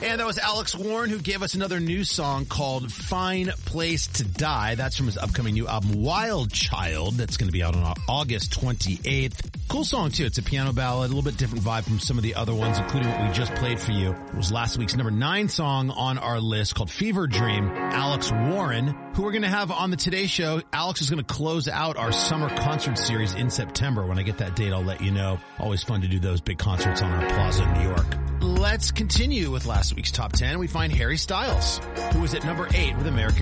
And that was Alex Warren, who gave us another new song called Fine Place to Die. That's from his upcoming new album, Wild Child. That's going to be out on August 28th. Cool song, too. It's a piano ballad, a little bit different vibe from some of the other ones, including what we just played for you. It was last week's number 9 song on our list called Fever Dream. Alex Warren, who we're going to have on the Today Show. Alex is going to close out our summer concert series in September. When I get that date, I'll let you know. Always fun to do those big concerts on our plaza in New York. Let's continue with last week's Top 10. We find Harry Styles, who was at number 8 with American